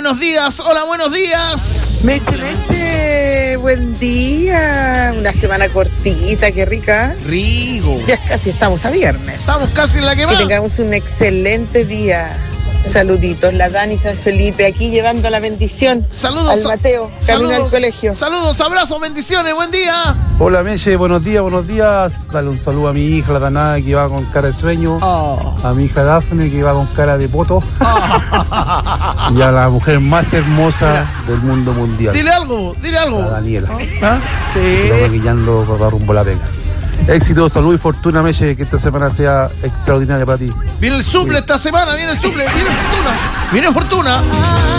buenos días. Hola, buenos días. Meche, buen día. Una semana cortita, qué rica. Rico. Ya casi estamos a viernes. Estamos casi en la que Que va. tengamos un excelente día. Saluditos, la Dani San Felipe, aquí llevando la bendición. Saludos. Al Mateo, camino al colegio. Saludos, abrazos, bendiciones, buen día. Hola Meche, buenos días. Dale un saludo a mi hija, la Tanada, que va con cara de sueño. A mi hija Dafne, que va con cara de poto. Y a la mujer más hermosa del mundo mundial. Dile algo. La Daniela. ¿Ah? Que va Sí. maquillando para rumbo a la pega. Éxito, salud y fortuna, Meche, que esta semana sea extraordinaria para ti. Viene el suple esta semana, viene el suple, viene fortuna. Viene fortuna.